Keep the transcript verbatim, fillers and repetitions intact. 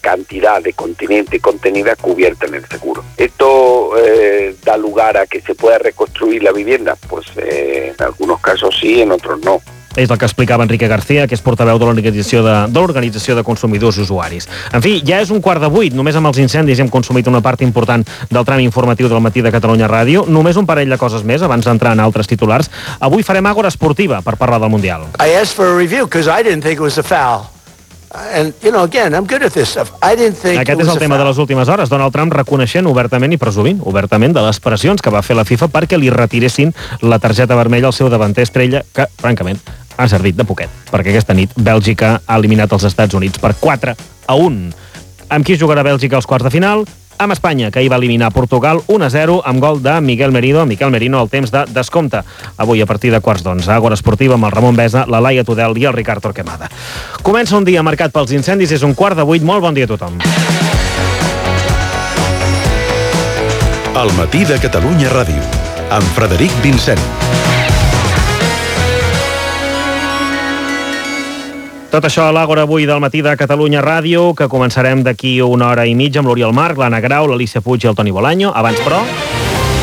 cantidad de continente contenida cubierta en el seguro. ¿Esto eh, da lugar a que se pueda reconstruir la vivienda? Pues eh, en algunos casos sí, en otros no. És el que explicava Enrique García, que és portaveu de l'Organització de, de l'Organització de Consumidors i Usuaris. En fi, ja és un quart de vuit. Només amb els incendis hem consumit una part important del tram informatiu del matí de Catalunya Ràdio. Només un parell de coses més abans d'entrar en altres titulars. Avui farem Àgora Esportiva per parlar del Mundial. I asked for a review because I didn't think it was a foul. And, you know, again, I'm good at this stuff. I didn't think Aquest it was és el tema de les últimes hores. Donald Trump reconeixent obertament i presumint obertament de les pressions que va fer la FIFA perquè li retiressin la targeta vermella al seu davanter estrella, que, francament, ha servit de poquet, perquè aquesta nit Bèlgica ha eliminat els Estats Units per quatre a un. Amb qui jugarà Bèlgica als quarts de final? Amb Espanya, que hi va eliminar Portugal un a zero amb gol de Miguel Merino, Miquel Merino al temps de descompte. Avui a partir de quarts d'onze, Àgora Esportiva amb el Ramon Besa, la Laia Tudel i el Ricard Torquemada. Comença un dia marcat pels incendis, és un quart de vuit. Molt bon dia a tothom. El matí de Catalunya Ràdio, amb Frederic Vincent. Tot això a l'Àgora avui del matí de Catalunya Ràdio, que començarem d'aquí una hora i mitja amb l'Oriol Marc, l'Anna Grau, l'Alicia Puig i el Toni Bolaño. Abans, però...